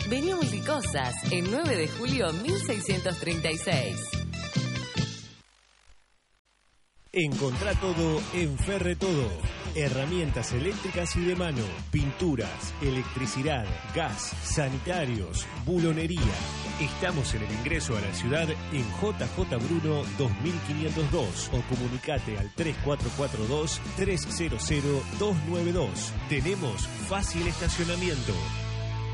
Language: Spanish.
Vení a Multicosas, en 9 de julio 1636. Encontrá todo en Ferretodo. Herramientas eléctricas y de mano, pinturas, electricidad, gas, sanitarios, bulonería. Estamos en el ingreso a la ciudad en JJ Bruno 2502 o comunicate al 3442-300-292. Tenemos fácil estacionamiento.